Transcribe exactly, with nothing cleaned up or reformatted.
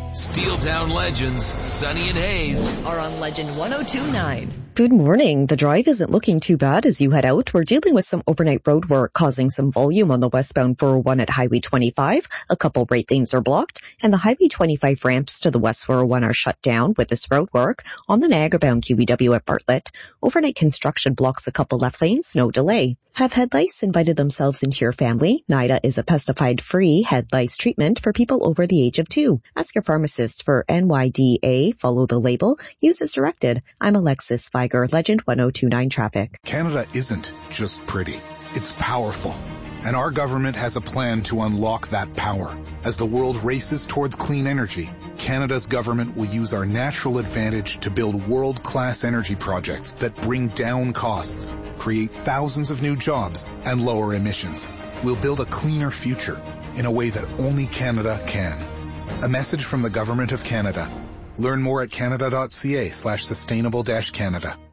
Steeltown Legends, Sunny and Hayes are on Legend one oh two point nine. Good morning. The drive isn't looking too bad as you head out. We're dealing with some overnight road work causing some volume on the westbound four oh one at Highway twenty-five. A couple right lanes are blocked, and the Highway twenty-five ramps to the West four oh one are shut down with this road work. On the Niagara-bound Q E W at Bartlett, overnight construction blocks a couple left lanes, no delay. Have head lice invited themselves into your family? NIDA is a pesticide-free head lice treatment for people over the age of two. Ask your pharmacist for N Y D A. Follow the label. Use as directed. I'm Alexis Feiger, Legend one oh two point nine Traffic. Canada isn't just pretty. It's powerful. And our government has a plan to unlock that power. As the world races towards clean energy, Canada's government will use our natural advantage to build world-class energy projects that bring down costs, create thousands of new jobs, and lower emissions. We'll build a cleaner future in a way that only Canada can. A message from the Government of Canada. Learn more at canada.ca slash sustainable dash Canada.